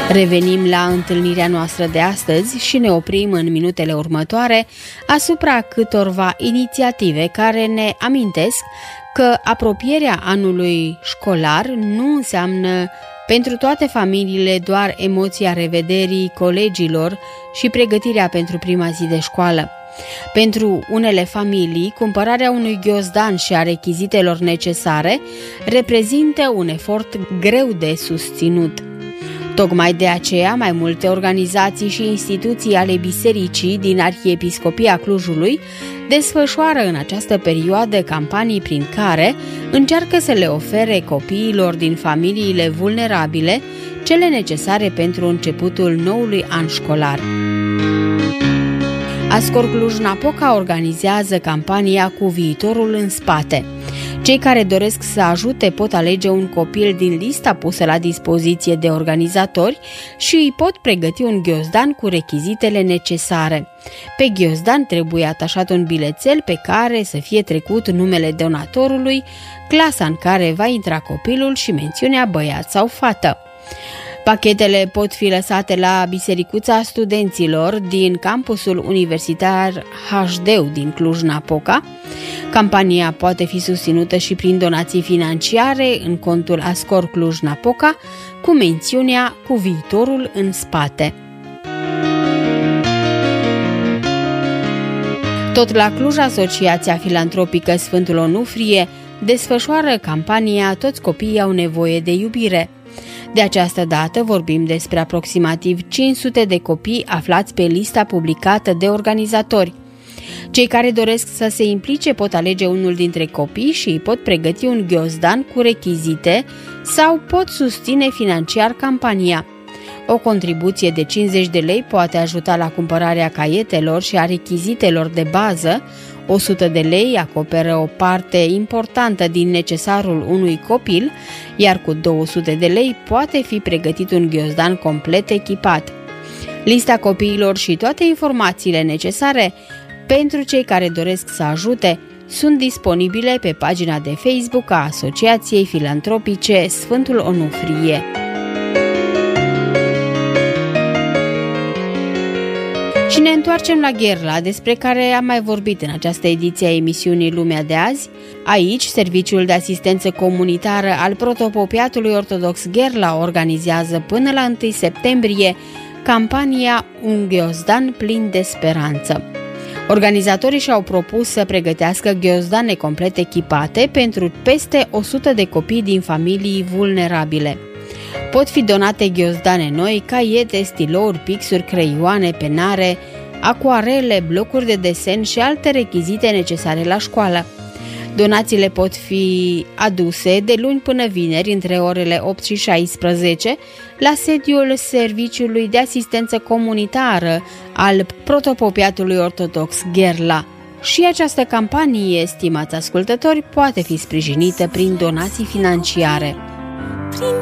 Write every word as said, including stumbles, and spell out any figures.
Revenim la întâlnirea noastră de astăzi și ne oprim în minutele următoare asupra câtorva inițiative care ne amintesc că apropierea anului școlar nu înseamnă pentru toate familiile doar emoția revederii colegilor și pregătirea pentru prima zi de școală. Pentru unele familii, cumpărarea unui ghiozdan și a rechizitelor necesare reprezintă un efort greu de susținut. Tocmai de aceea, mai multe organizații și instituții ale bisericii din Arhiepiscopia Clujului desfășoară în această perioadă campanii prin care încearcă să le ofere copiilor din familiile vulnerabile cele necesare pentru începutul noului an școlar. Ascor Cluj-Napoca organizează campania Cu viitorul în spate. Cei care doresc să ajute pot alege un copil din lista pusă la dispoziție de organizatori și îi pot pregăti un ghiozdan cu rechizitele necesare. Pe ghiozdan trebuie atașat un bilețel pe care să fie trecut numele donatorului, clasa în care va intra copilul și mențiunea băiat sau fată. Pachetele pot fi lăsate la Bisericuța Studenților din campusul universitar H D U din Cluj-Napoca. Campania poate fi susținută și prin donații financiare în contul Ascor Cluj-Napoca cu mențiunea Cu viitorul în spate. Tot la Cluj, Asociația Filantropică Sfântul Onufrie desfășoară campania Toți copiii au nevoie de iubire. De această dată vorbim despre aproximativ cinci sute de copii aflați pe lista publicată de organizatori. Cei care doresc să se implice pot alege unul dintre copii și îi pot pregăti un ghiozdan cu rechizite sau pot susține financiar campania. O contribuție de cincizeci de lei poate ajuta la cumpărarea caietelor și a rechizitelor de bază, o sută de lei acoperă o parte importantă din necesarul unui copil, iar cu două sute de lei poate fi pregătit un ghiozdan complet echipat. Lista copiilor și toate informațiile necesare pentru cei care doresc să ajute sunt disponibile pe pagina de Facebook a Asociației Filantropice Sfântul Onufrie. Și ne întoarcem la Gherla, despre care am mai vorbit în această ediție a emisiunii Lumea de azi. Aici, Serviciul de Asistență Comunitară al Protopopiatului Ortodox Gherla organizează până la întâi septembrie campania Un ghiozdan plin de speranță. Organizatorii și-au propus să pregătească ghiozdane complet echipate pentru peste o sută de copii din familii vulnerabile. Pot fi donate ghiozdane noi, caiete, stilouri, pixuri, creioane, penare, acuarele, blocuri de desen și alte rechizite necesare la școală. Donațiile pot fi aduse de luni până vineri între orele opt și șaisprezece la sediul Serviciului de Asistență Comunitară al Protopopiatului Ortodox Gherla. Și această campanie, stimați ascultători, poate fi sprijinită prin donații financiare.